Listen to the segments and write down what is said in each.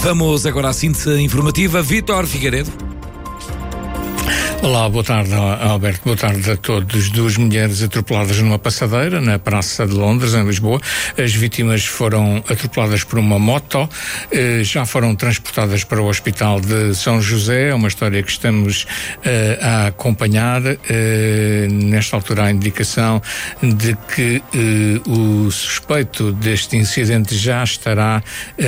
Vamos agora à síntese informativa. Vítor Figueiredo. Olá, boa tarde, Alberto, boa tarde a todos. 2 mulheres atropeladas numa passadeira na Praça de Londres, em Lisboa. As vítimas foram atropeladas por uma moto, já foram transportadas para o Hospital de São José. É uma história que estamos a acompanhar. Nesta altura há indicação de que o suspeito deste incidente já estará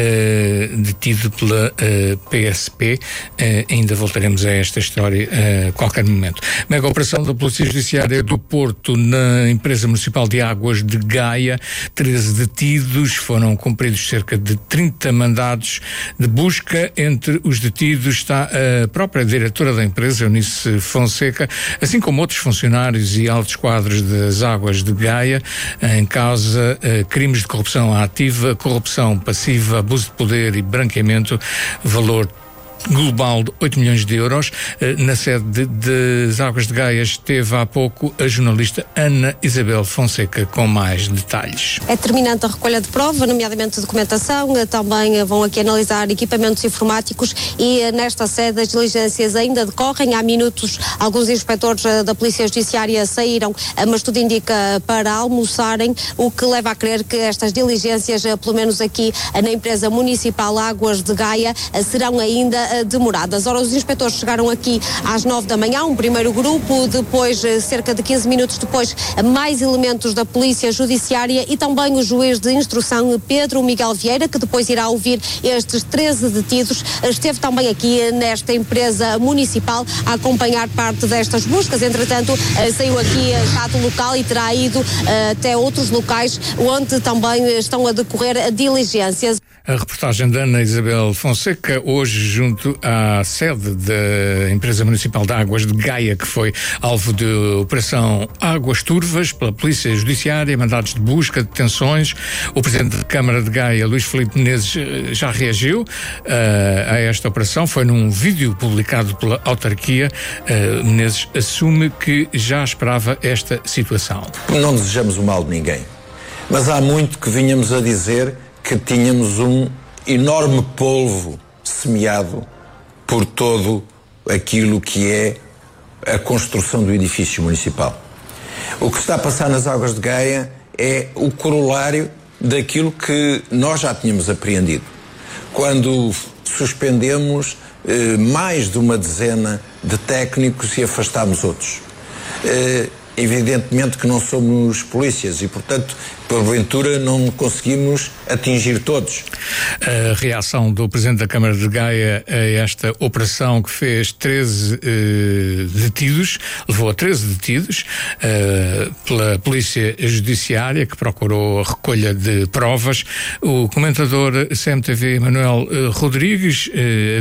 detido pela PSP. Ainda voltaremos a esta história qualquer momento. Mega operação da Polícia Judiciária do Porto na Empresa Municipal de Águas de Gaia. 13 detidos, foram cumpridos cerca de 30 mandados de busca. Entre os detidos está a própria diretora da empresa, Eunice Fonseca, assim como outros funcionários e altos quadros das Águas de Gaia. Em causa crimes de corrupção ativa, corrupção passiva, abuso de poder e branqueamento, valor global de 8 milhões de euros. Na sede das Águas de Gaia esteve há pouco a jornalista Ana Isabel Fonseca com mais detalhes. É terminante a recolha de prova, nomeadamente documentação, também vão aqui analisar equipamentos informáticos e nesta sede as diligências ainda decorrem. Há minutos alguns inspectores da Polícia Judiciária saíram, mas tudo indica para almoçarem, o que leva a crer que estas diligências, pelo menos aqui na empresa municipal Águas de Gaia, serão ainda demoradas. Ora, os inspectores chegaram aqui às 9 da manhã, um primeiro grupo, depois, cerca de 15 minutos depois, mais elementos da Polícia Judiciária e também o juiz de instrução Pedro Miguel Vieira, que depois irá ouvir estes 13 detidos. Esteve também aqui nesta empresa municipal a acompanhar parte destas buscas. Entretanto, saiu aqui já do local e terá ido até outros locais onde também estão a decorrer diligências. A reportagem da Ana Isabel Fonseca, hoje junto à sede da Empresa Municipal de Águas de Gaia, que foi alvo de operação Águas Turvas pela Polícia Judiciária, mandados de busca, detenções. O Presidente da Câmara de Gaia, Luís Filipe Menezes, já reagiu a esta operação. Foi num vídeo publicado pela autarquia. Menezes assume que já esperava esta situação. Não desejamos o mal de ninguém, mas há muito que vinhamos a dizer que tínhamos um enorme polvo semeado por todo aquilo que é a construção do edifício municipal. O que está a passar nas Águas de Gaia é o corolário daquilo que nós já tínhamos apreendido, quando suspendemos mais de uma dezena de técnicos e afastámos outros. Evidentemente que não somos polícias e, portanto, porventura não conseguimos atingir todos. A reação do Presidente da Câmara de Gaia a esta operação que fez 13 detidos, levou a 13 detidos pela Polícia Judiciária, que procurou a recolha de provas. O comentador CMTV Manuel Rodrigues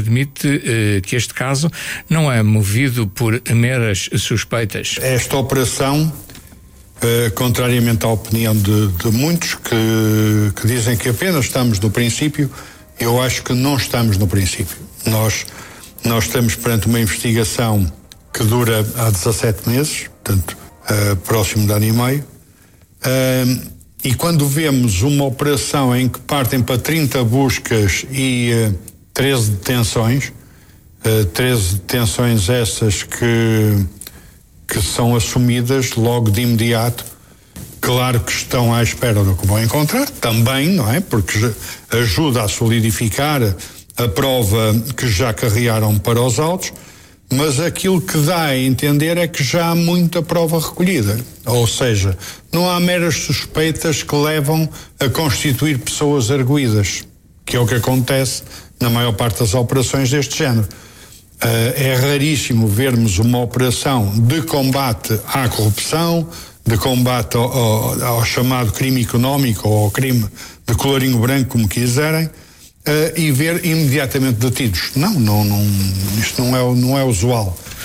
admite que este caso não é movido por meras suspeitas. Esta operação, contrariamente à opinião de muitos que dizem que apenas estamos no princípio, eu acho que não estamos no princípio. Nós estamos perante uma investigação que dura há 17 meses, portanto, próximo de ano e meio, e quando vemos uma operação em que partem para 30 buscas e 13 detenções, 13 detenções essas que são assumidas logo de imediato, claro que estão à espera do que vão encontrar, também, não é? Porque ajuda a solidificar a prova que já carregaram para os autos, mas aquilo que dá a entender é que já há muita prova recolhida, ou seja, não há meras suspeitas que levam a constituir pessoas arguidas, que é o que acontece na maior parte das operações deste género. É raríssimo vermos uma operação de combate à corrupção, de combate ao chamado crime económico ou ao crime de colorinho branco, como quiserem, e ver imediatamente detidos. Não, isto não é usual.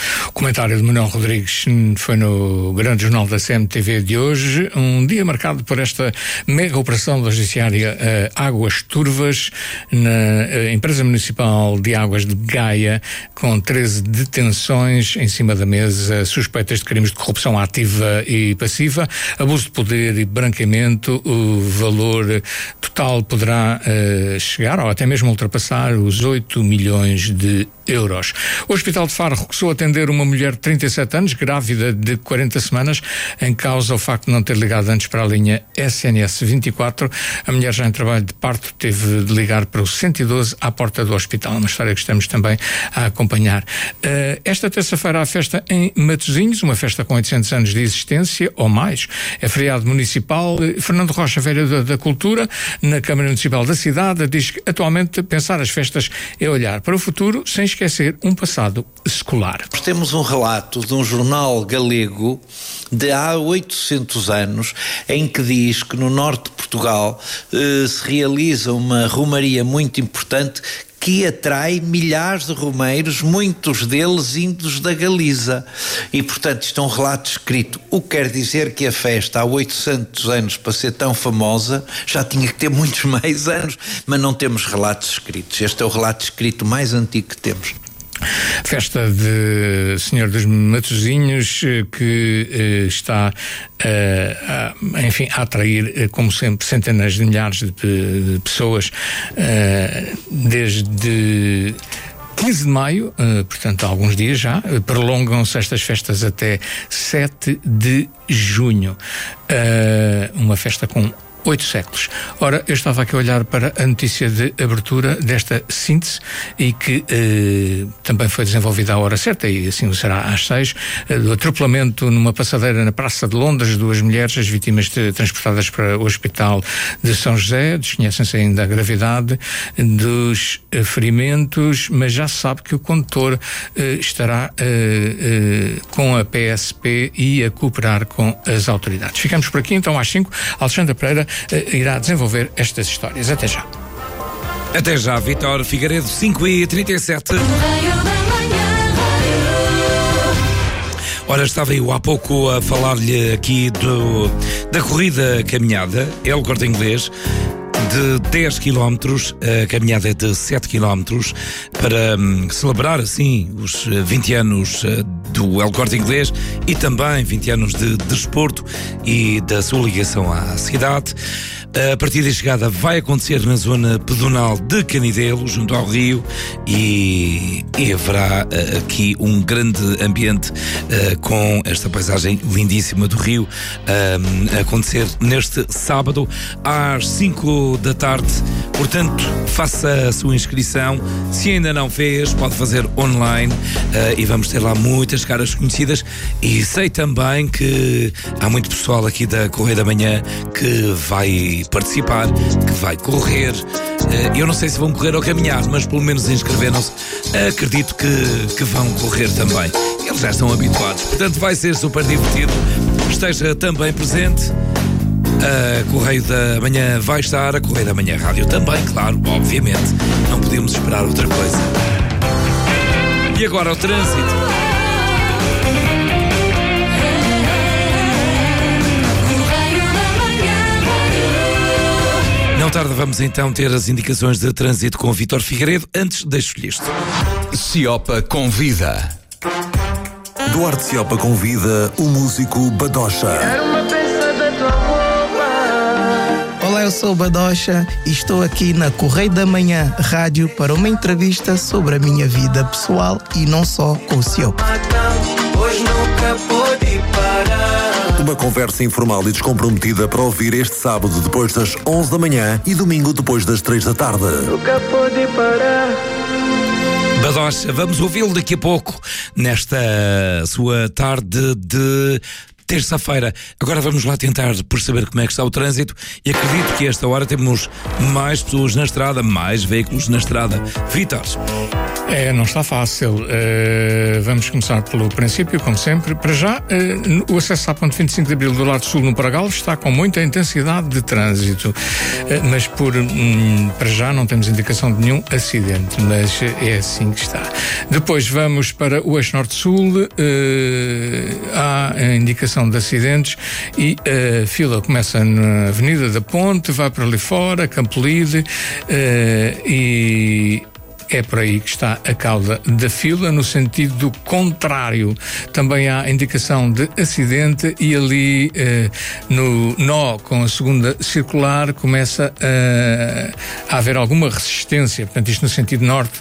O comentário de Manuel Rodrigues foi no grande jornal da CMTV de hoje, um dia marcado por esta mega operação da judiciária Águas Turvas, na empresa municipal de Águas de Gaia, com 13 detenções em cima da mesa, suspeitas de crimes de corrupção ativa e passiva, abuso de poder e branqueamento. O valor total poderá chegar ou até mesmo ultrapassar os 8 milhões de euros. O Hospital de Faro recusou atender uma mulher de 37 anos, grávida de 40 semanas, em causa o facto de não ter ligado antes para a linha SNS 24. A mulher, já em trabalho de parto, teve de ligar para o 112 à porta do hospital. Uma história que estamos também a acompanhar. Esta terça-feira há festa em Matosinhos, uma festa com 800 anos de existência ou mais. É feriado municipal. Fernando Rocha, vereador da Cultura, na Câmara Municipal da cidade, diz que atualmente pensar as festas é olhar para o futuro sem esquecer um passado escolar. Temos um relato de um jornal galego de há 800 anos em que diz que no norte de Portugal se realiza uma romaria muito importante que atrai milhares de romeiros, muitos deles vindos da Galiza. E, portanto, isto é um relato escrito. O que quer dizer que a festa, há 800 anos, para ser tão famosa, já tinha que ter muitos mais anos, mas não temos relatos escritos. Este é o relato escrito mais antigo que temos. Festa de Senhor dos Matosinhos, que está enfim, a atrair, como sempre, centenas de milhares de pessoas desde 15 de maio, portanto há alguns dias já. Prolongam-se estas festas até 7 de junho. Uma festa com 8 séculos. Ora, eu estava aqui a olhar para a notícia de abertura desta síntese e que também foi desenvolvida à hora certa, e assim será às 6, do atropelamento numa passadeira na Praça de Londres, 2 mulheres, as vítimas transportadas para o Hospital de São José. Desconhecem-se ainda a gravidade dos ferimentos, mas já se sabe que o condutor estará com a PSP e a cooperar com as autoridades. Ficamos por aqui, então às 5, Alexandre Pereira irá desenvolver estas histórias. Até já. Até já, Vítor Figueiredo, 5h37. Ora, estava eu há pouco a falar-lhe aqui da corrida caminhada, El Corte Inglês, de 10 km, a caminhada é de 7 km, para celebrar assim os 20 anos do El Corte Inglês e também 20 anos de desporto e da sua ligação à cidade. A partida e chegada vai acontecer na zona pedonal de Canidelo, junto ao rio, e haverá aqui um grande ambiente com esta paisagem lindíssima do rio a acontecer neste sábado às 5 da tarde. Portanto, faça a sua inscrição. Se ainda não fez, pode fazer online, e vamos ter lá muitas caras conhecidas, e sei também que há muito pessoal aqui da Correio da Manhã que vai participar, que vai correr. Eu não sei se vão correr ou caminhar, mas pelo menos inscreveram-se. Acredito que vão correr também. Eles já estão habituados, portanto vai ser super divertido. Esteja também presente. A Correio da Manhã vai estar, a Correio da Manhã Rádio também, claro, obviamente. Não podíamos esperar outra coisa. E agora o trânsito. Não tarda, vamos então ter as indicações de trânsito com o Vítor Figueiredo. Antes, deixo-lhe isto. Ciopa convida. Duarte Ciopa convida o músico Badocha. Olá, eu sou o Badocha e estou aqui na Correio da Manhã Rádio para uma entrevista sobre a minha vida pessoal e não só com o Ciopa. Uma conversa informal e descomprometida para ouvir este sábado depois das 11 da manhã e domingo depois das 3 da tarde. Badocha, vamos ouvi-lo daqui a pouco nesta sua tarde de terça-feira. Agora vamos lá tentar por saber como é que está o trânsito e acredito que a esta hora temos mais pessoas na estrada, mais veículos na estrada. Vítor. Não está fácil. Vamos começar pelo princípio, como sempre. Para já, o acesso à ponte 25 de Abril do lado sul no Paragalvo está com muita intensidade de trânsito, mas para já não temos indicação de nenhum acidente, mas é assim que está. Depois vamos para o eixo norte-sul, há a indicação de acidentes e a fila começa na Avenida da Ponte, vai para ali fora, Campolide, e é por aí que está a cauda da fila. No sentido contrário, também há indicação de acidente e ali no nó com a segunda circular começa a haver alguma resistência. Portanto, isto no sentido norte